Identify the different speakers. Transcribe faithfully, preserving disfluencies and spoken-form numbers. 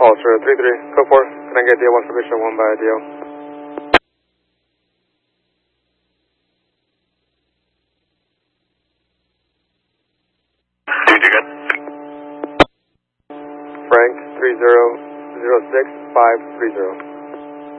Speaker 1: 号是 three three, code four, can I get D L one submission one by D L? Frank three zero zero six five three zero.